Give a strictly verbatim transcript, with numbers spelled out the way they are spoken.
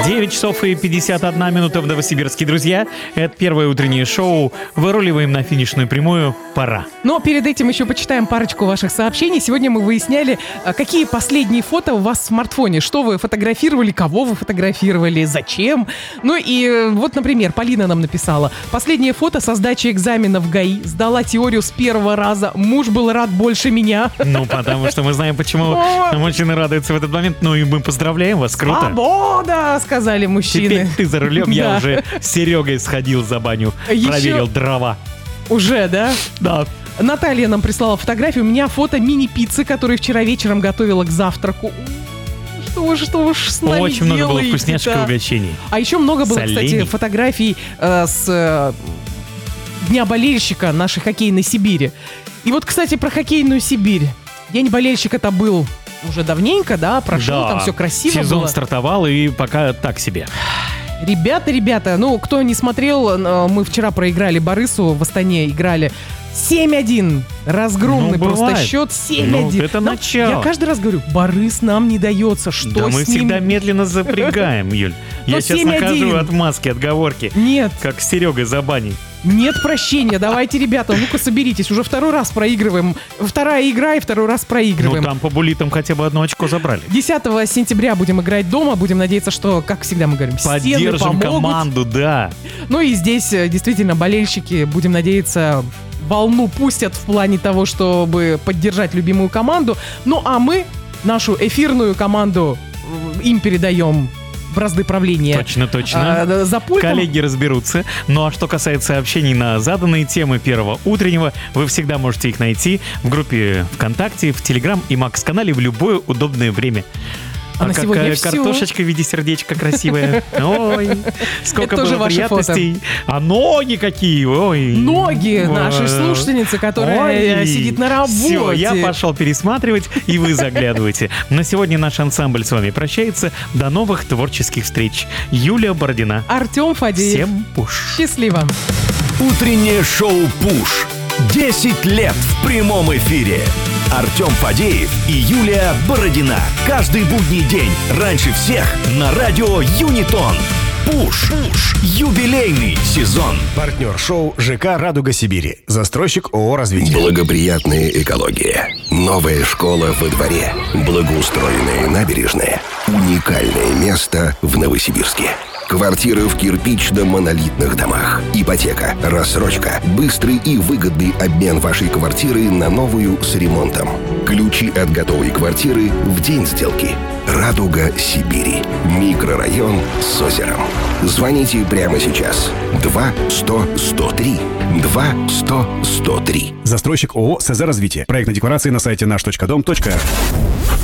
девять часов и пятьдесят одна минута в Новосибирске, друзья. Это первое утреннее шоу. Выруливаем на финишную прямую. Пора. Но перед этим еще почитаем парочку ваших сообщений. Сегодня мы выясняли, какие последние фото у вас в смартфоне. Что вы фотографировали, кого вы фотографировали, зачем. Ну и вот, например, Полина нам написала. Последнее фото со сдачи экзамена в ГАИ. Сдала теорию с первого раза. Муж был рад больше меня. Ну, потому что мы знаем, почему мужчины радуются в этот момент. Ну и мы поздравляем вас, круто. Свобода, сказали мужчины. Теперь ты за рулем, я Да. уже с Серегой сходил за баню, Еще- проверил дрова. Уже, да? Да. Наталья нам прислала фотографию. У меня фото мини-пиццы, которую вчера вечером готовила к завтраку. Что ж, что ж с нами Очень много было делаете-то? вкусняшек и угощений. А еще много было, Солений. кстати, фотографий э, с э, Дня болельщика нашей хоккейной Сибири. И вот, кстати, про хоккейную Сибирь. День болельщика это был уже давненько, да, прошел, Да. там все красиво Сезон было. стартовал, и пока так себе. Ребята, ребята, ну, кто не смотрел, э, мы вчера проиграли Борису, в Астане играли семь один. Разгромный Ну, просто бывает. счет семь один. Ну, это Но начало. Я каждый раз говорю, Борис нам не дается, что Да с мы ним? всегда медленно запрягаем, Юль. Ну, Я сейчас семь один. нахожу отмазки, отговорки. Нет, Как с Серегой за баней. нет прощения, давайте, ребята, ну-ка соберитесь, уже второй раз проигрываем. Вторая игра и второй раз Ну проигрываем. там по булитам хотя бы одно очко забрали. десятого сентября будем играть дома, будем надеяться, что, как всегда мы говорим, стены Поддержим помогут. команду, да. Ну и здесь э, действительно болельщики, будем надеяться, волну пустят в плане того, чтобы поддержать любимую команду. Ну а мы нашу эфирную команду э, им передаем в бразды правления. Точно, точно. А, за пультом. Коллеги разберутся. Ну а что касается сообщений на заданные темы первого утреннего, вы всегда можете их найти в группе ВКонтакте, в Телеграм и Макс-канале в любое удобное время. А на сегодня какая всё. картошечка в виде сердечка красивая. Ой, сколько Это тоже было ваше фото. приятностей. А ноги какие, ой. Ноги Ой. нашей слушательницы, которая Ой. сидит на работе. Все, я пошел пересматривать, и вы заглядывайте. На сегодня наш ансамбль с вами прощается. До новых творческих встреч. Юлия Бородина. Артем Фадеев. Всем пуш. Счастливо. Утреннее шоу «Пуш». десять лет в прямом эфире. Артем Фадеев и Юлия Бородина. Каждый будний день раньше всех на радио Юнитон. Пуш. Пуш. Юбилейный сезон. Партнер шоу ЖК «Радуга Сибири». Застройщик ООО «Развитие». Благоприятная экология. Новая школа во дворе. Благоустроенные набережные. Уникальное место в Новосибирске. Квартиры в кирпично-монолитных домах. Ипотека, рассрочка, быстрый и выгодный обмен вашей квартиры на новую с ремонтом. Ключи от готовой квартиры в день сделки. «Радуга Сибири». Микрорайон с озером. Звоните прямо сейчас. два сто сто три. два сто сто три. Застройщик ООО «СЗ Развитие». Проектная декларация на сайте наш точка дом точка эр.